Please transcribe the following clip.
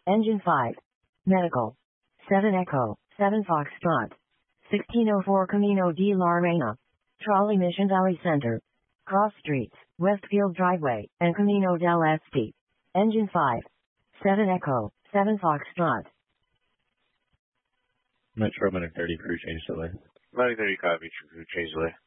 Engine 5. Medical. 7 Echo, 7 Foxtrot. 1604 Camino de la Reina. Trolley Mission Valley Center. Cross Streets, Westfield Driveway, and Camino del Este. Engine 5. 7 Echo, 7 Foxtrot. Metro Medic 30 crew change delay. Medic 30 copy, crew change delay.